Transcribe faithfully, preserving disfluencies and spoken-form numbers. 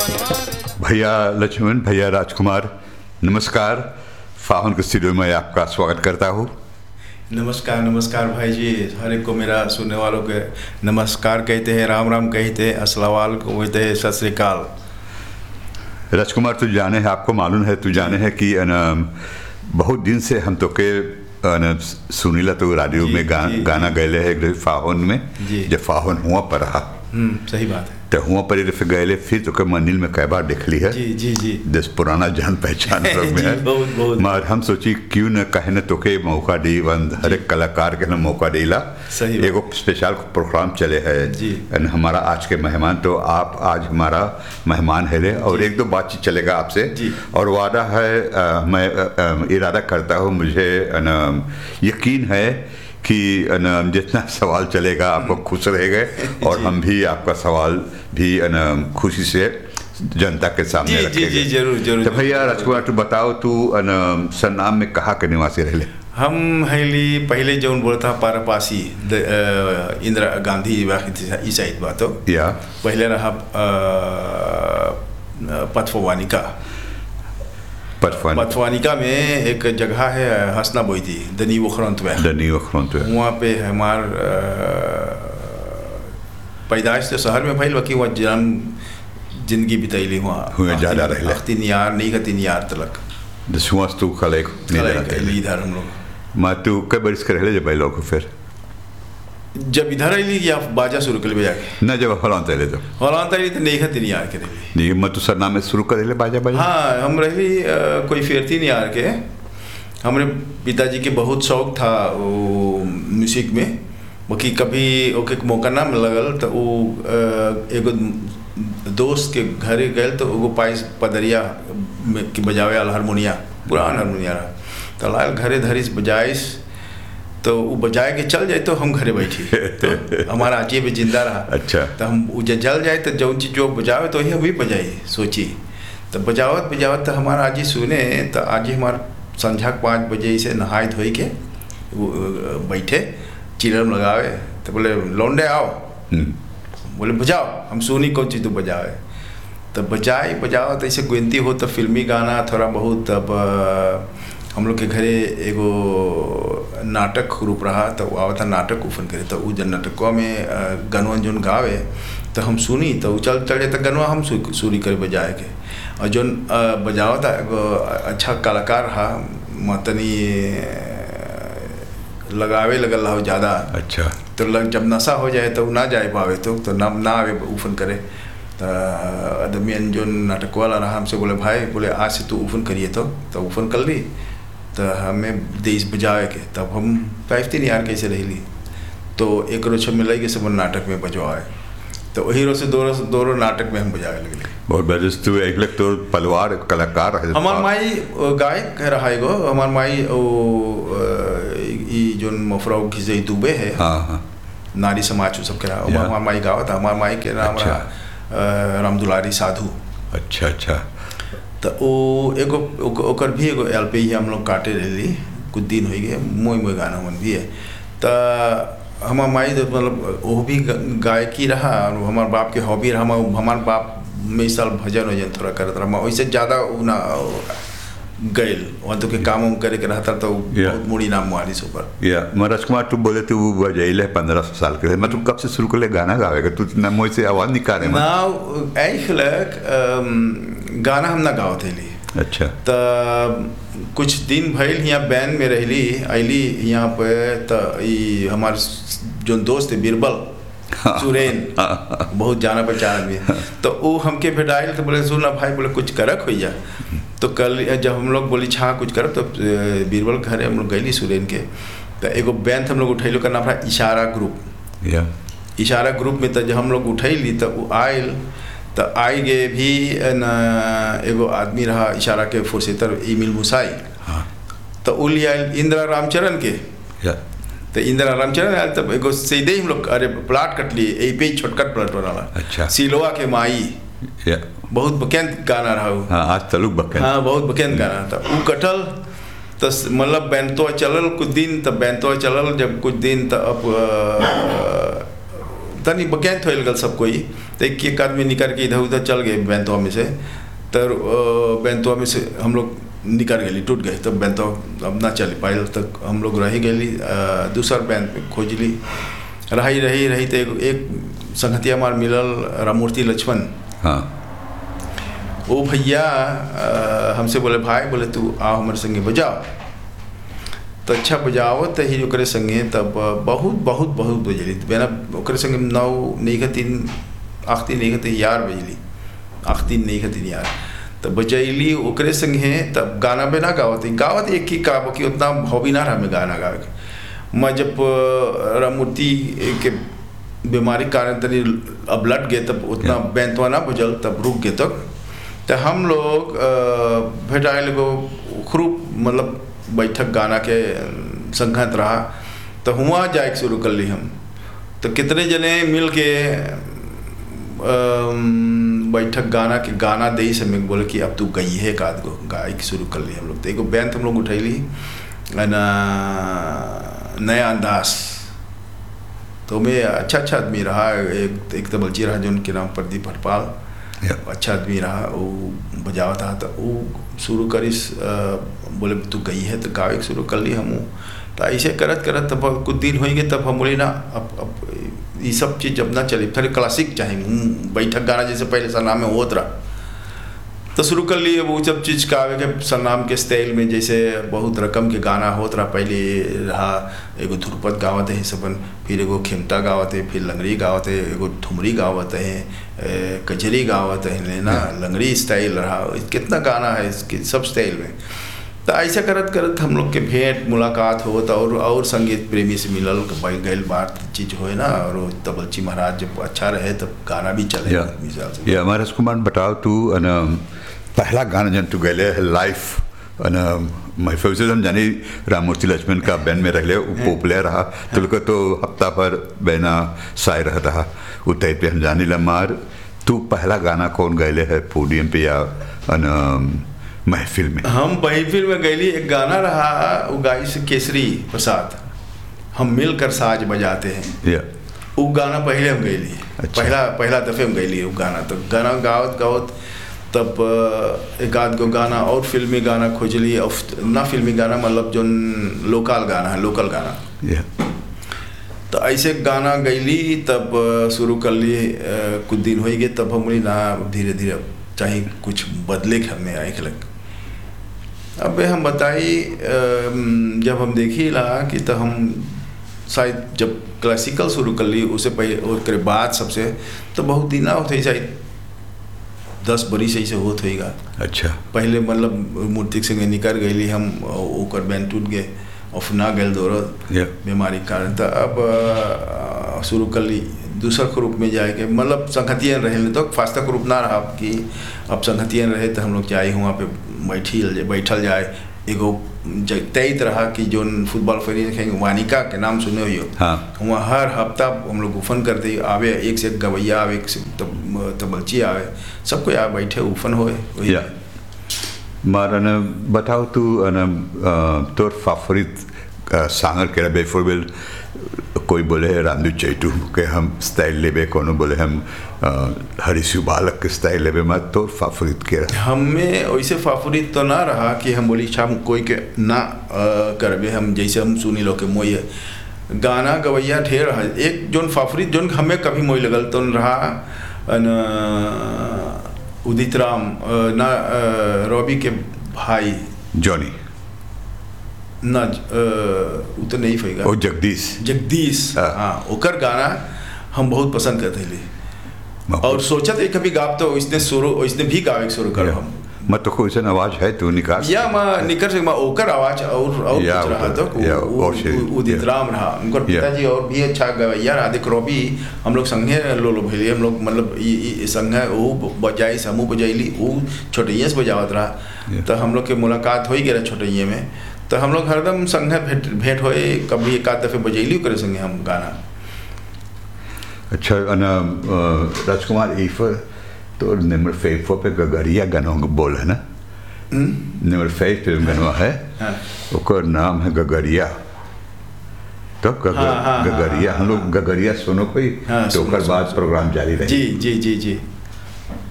भैया लक्ष्मण, भैया राजकुमार, नमस्कार। फाहुन के स्टूडियो में आपका स्वागत करता हूँ। नमस्कार नमस्कार भाई जी, हर एक को मेरा सुनने वालों के नमस्कार कहते हैं, राम राम कहते हैं, अस्सलाम को कहते हैं, सत श्री अकाल। राजकुमार, तू जाने है, आपको मालूम है, तू जाने है कि न, बहुत दिन से हम तो के न, सुनीला तो रेडियो में गा, जी, गाना गए है फाहुन में, जब फाहुन हुआ पर रहा। सही बात है। तो हुआ पर फिर गए फिर तो मंदिर में कई बार देख ली है। जी जी जी दस पुराना जान पहचान सब में है। बहुत बहुत मगर हम सोची क्यों न कहे न तो के मौका दी, हर एक कलाकार के न मौका देला। एगो स्पेशल प्रोग्राम चले है जी। हमारा आज के मेहमान तो आप आज हमारा मेहमान है और एक दो बातचीत चलेगा आपसे और वादा है, आ, मैं इरादा करता हूँ, मुझे न, यकीन है कि न, जितना सवाल चलेगा आपको खुश रहेगा और हम भी आपका सवाल भी न, खुशी से जनता के सामने जी, रखेंगे। जी जी जरूर जरूर। तो भैया राजकुमार, तू बताओ, तू न, सरनाम में कहाँ के निवासी रहे? हम हैली पहले जो बोलता पारपासी इंदिरा गांधी ई साइड बात हो या पहले रहा पथवानिका। पथवानिका में एक जगह है हसना बोईदी, दनी वखरंत में दनी वखरंत में वहाँ पे हमार पैदाइश तो शहर में भइल, बाकी वहाँ जन्म जिंदगी बितैली वहाँ हुए ज़्यादा रहे तीन यार नहीं का तीन यार तलक दसवां तू खले इधर हम लोग। मैं तू कई बरिस कर रहे जब लोग फिर जब इधर आई या बाजा शुरू कर ले जाके न जब हलांत आए तो हलांत आई तो नहीं तीन यार के रही नहीं मैं तो सरनाम में शुरू कर ले बाजा बाजा। हाँ हम रही कोई फिर तीन यार के। हमारे पिताजी के बहुत शौक था वो म्यूजिक में, बाकी कभी ओके मौका ना लगल तो वो एगो दोस्त के घरे गए तो वो पाइस पदरिया की बजावे वाला हारमोनिया, पुराना हारमोनिया रहा तो लाल घरे धरिस बजाइस तो वो बजाए के चल जाए तो हम घरे बैठी तो हमारा आजी भी जिंदा रहा। अच्छा। तो हम जल जाए तो जो चीज जो बजावे तो ही बजाई सोची तो बजावत बजावत तो हमारा आजी सुने तो आजी हमारा संझा पाँच बजे से नहाए धोई के बैठे चिरम लगावे तो बोले लौंडे आओ, बोले बजाओ, हम सुनी कौन चीज़ तो बजावे तो बजाए बजाओ तो ऐसे गुनती हो तो फिल्मी गाना थोड़ा बहुत। तब हम लोग के घरे एगो नाटक रूप रहा तो आवा था नाटक उफन करे तो वो जन नाटकों में गनवन जोन गावे तो हम सुनी तो चल चल जाए तो गनवा हम सुरी करे बजाए के और जोन बजावा था एगो अच्छा कलाकार रहा मतनी लगावे लगल रहा ज़्यादा। अच्छा। तो लग जब नशा हो जाए तो ना जाए पावे तो तो ना ना आवे उफन करे तो आदमियन जो नाटक वाला रहा हमसे बोले भाई बोले आज से तू उफन करिए तो तो उफन कर ली तो हमें देश बजावे के तब हम पाइप तीन यार कैसे रह ली तो एक रोज में लगे सब नाटक में बजवाए तो वही रोज से दो रोज दो रोज नाटक में हम बजावे लगे। बहुत बड़े तू एक लग तो पलवार कलाकार है। हमार माई गायक रहा एगो, हमार माई जो मफराव घिसे दुबे है। हाँ हाँ। नारी समाज सब के रहा हमार माई गावा था। हमार माई के नाम रहा रामदुलारी साधु। अच्छा अच्छा। तो वो एगो ओकर भी एगो एल पे ही हम लोग काटे रही कुछ दिन हो गए मोई मोई गाना मन भी है तो हमार माई मतलब वो भी गायकी रहा और हमारे बाप के हॉबी रहा। हमारे बाप में साल भजन वजन थोड़ा करता रहा, वैसे ज़्यादा ना गैल वहाँ तो के काम उम करे के रहता तो बहुत मुड़ी नाम मारी ऊपर। या मैं राजकुमार तू बोले तू बजाइले पंद्रह साल के मैं तू कब से शुरू कर ले गाना गावेगा तू ना मोई से आवाज़ निकाले ना ऐख गाना हम ना गावत है। अच्छा। तो कुछ दिन भइल यहाँ बैंड में रहली अली यहाँ पे तो हमार जो दोस्त है बीरबल सुरेन बहुत जाना पहचान भी तो वो हमके भेटाइल तो बोले सुन ना भाई बोले कुछ करक हो जा तो कल जब हम लोग बोली छा कुछ करब तो बीरबल घरे हम लोग गईली सुरेन के तो एगो बैंड हम लोग उठैलो का नाम रहा इशारा ग्रुप। या इशारा ग्रुप में तो जब हम लोग उठैली तो वो आयल तो आई गे भी न एगो आदमी रहा इशारा के फुरसेतर ईमिल मुसाई। हाँ। तो वो लिया इंदिरा रामचरण के या तो इंदिरा रामचरण आयल तब एगो सीधे ही हम लोग अरे प्लाट कट लिए ए पे छोटकट प्लाट वाला। अच्छा। सिलोआ के माई या बहुत बकेंद गाना रहा वो। हाँ आज तलुक बकेंद। हाँ बहुत बकेंद गाना था वो कटल तो मतलब बैंतो चलल कुछ दिन तब बैंतो चलल जब कुछ दिन तो अब तनी बकेंद हो गल सब कोई तो एक एक आदमी निकल के इधर उधर चल गए बैंतवा में से, तो बैंतवा में से हम लोग निकल गए, टूट गए, तब बैंतवा अब ना चल पाए तक हम लोग रही गए। दूसरा बैंत में खोज ली, रही रही रही तो एक, एक संगतिया मार मिलल रामूर्ति लक्ष्मण। हाँ, वो भैया हमसे बोले भाई बोले तू आओ हमारे संगे बजाओ, तो अच्छा बजाओ तो ही ओकरे संगे तब बहुत बहुत बहुत बजली बेना ओकरे संगे नौ नहीं खतीन आखती नहीं खती यार बजली आखती नहीं खतीन यार तब बजैली ओकरे संगे। तब गाना भी ना गावत गावत एक ही गाव कि उतना हॉबी ना रहा मैं गाना गावे के। मैं जब रामूर्ति के बीमारी कारण तनी अब लट गए तब उतना बैंतवा ना बजल, तब रुक गए तक तो हम लोग भेटाए लोगो खूब मतलब बैठक गाना के संगत रहा, तो हुआ जाए शुरू कर ली हम। तो कितने जने मिल के बैठक गाना के गाना दे से मैं बोले कि अब तू गई है एक आध गो गाय की शुरू कर ली हम लोग। तो एक बैंत हम लोग उठैली ना नया अंदाज, तो मैं अच्छा अच्छा आदमी रहा, एक एक तो बल्ची रहा जो उनके नाम प्रदीप हरपाल, अच्छा आदमी रहा, वो बजावा था। तो वो शुरू करिस बोले तू गई है तो गावे शुरू कर ली हम। तो ऐसे करत करत तब कुछ दिन हो गए, तब हम बोले ना अब अब ये सब चीज़ जब ना चली फिर क्लासिक चाहिए बैठक गाना जैसे पहले सरनाम में होत रहा, तो शुरू कर लिए वो सब चीज़ गावे के सरनाम के स्टाइल में। जैसे बहुत रकम के गाना होत रहा, पहले रहा एगो ध्रुपद गावत है सबन, फिर एगो खेमटा गावत है, फिर लंगड़ी गावत है, एगो ठुमरी गावत है, कजरी गावत है ना, लंगड़ी स्टाइल रहा, कितना गाना है इसके सब स्टाइल में। तो ऐसा करत करत हम लोग के भेंट मुलाकात होता और और संगीत प्रेमी से मिलल गैल बात चीज़ हो ना। और तबलची महाराज जब अच्छा रहे तब गाना भी चले। ये हमारे कुमार बताओ तू पहला गाना जन तू गए लाइफ महफूज से हम जानी रामूर्ति लक्ष्मण का बैंड में रह ले पॉपुलर रहा, तो लोग तो हफ्ता पर बैना साय रह रहा उतर पे हम जानी लमार। तू पहला गाना कौन गए है पोडियम पे या महफिल में? हम महफिल में गईली एक गाना रहा, वो गाई से केसरी प्रसाद, हम मिलकर साज बजाते हैं। yeah. वो गाना पहले हम गईली। अच्छा। पहला पहला दफे हम गईली वो गाना। तो गाना गावत गावत तब एक आध गो गाना और फिल्मी गाना खोजली, ना फिल्मी गाना मतलब जो लोकल गाना है, लोकल गाना। yeah. तो ऐसे गाना गईली, तब शुरू कर लिए कुछ दिन हो गए, तब हम ना धीरे धीरे चाहे कुछ बदले के हमें आए लग। अब हम बताई जब हम देखी ला कि तो हम शायद जब क्लासिकल शुरू कर ली उसे पहले और के बाद सबसे तो बहुत दिन होते शायद दस बरी से होत होगा। अच्छा। पहले मतलब मूर्ति से निकल गई हम ओकर बैंड टूट गए और ना गए दौरत बीमारी कारण। तो अब शुरू कर ली दूसरा ग्रुप में जाए के मतलब संगतियन रहे तो फास्ता ग्रुप ना रहा कि अब संगतियन रहे तो हम लोग जाए वहाँ पे बैठी बैठल जाए। एगो तय रहा कि जो फुटबॉल फरी खेलेंगे वानिका के नाम सुने हुई हो। हाँ। वहाँ हर हफ्ता हम लोग उफन करते आवे, एक से एक गवैया आवे, एक से तबलची आवे, सबको यहाँ बैठे उफन होए। मारा न बताओ तू न तोर फेवरेट सांगर के बेफोरबिल कोई बोले है रामदू चैटू के हम स्टाइल लेबे, कोनो बोले हम हरीशु बालक के स्टाइल लेबे। मैं तो फेवरेट के हमें वैसे फेवरेट तो ना रहा कि हम बोली हम कोई के ना करबे। हम जैसे हम सुनी लो के मोई गाना गवैया ढेर रहा, एक जोन फेवरेट जोन हमें कभी मोई लगल तो रहा उदित राम ना रॉबी के भाई जॉनी ना वो तो नहीं फेगा ओ जगदीश जगदीश हाँ ओकर गाना हम बहुत पसंद करते थे और सोचा थे कभी गाप तो इसने शुरू इसने भी गावे शुरू कर हम मत तो कोई आवाज है तो निकाल या मैं निकल से मैं ओकर आवाज और और कुछ रहा तो उदित राम रहा उनका पिताजी और भी अच्छा गवैया रहा। देख रॉबी हम लोग संगे लो लो भैया हम लोग मतलब संगे वो बजाई समूह बजाइली वो छोटैया से बजावत रहा। तो हम लोग के मुलाकात हो ही गया छोटैया में, तो हम लोग हरदम संगे भेंट भेंट होए, कभी एक आध दफे बजैली करे संगे हम गाना। अच्छा अना राजकुमार ईफ तो नंबर फाइव पे गगरिया गाना बोल है ना? नंबर फाइव फिल्म गाना है, ओकर नाम है गगरिया। तो गग, हाँ, हाँ, गगरिया हम लोग गगरिया सुनो कोई, तो ओकर बाद प्रोग्राम जारी रहे। जी जी जी जी